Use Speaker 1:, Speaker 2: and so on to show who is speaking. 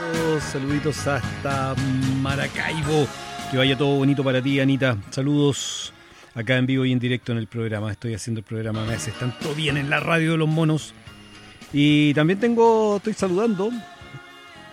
Speaker 1: Saluditos hasta Maracaibo. Que vaya todo bonito para ti, Anita. Saludos acá en vivo y en directo en el programa. Estoy haciendo el programa Me Haces Tanto Bien en la radio de los monos. Y también estoy saludando